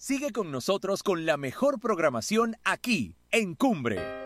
Sigue con nosotros con la mejor programación aquí, en Cumbre.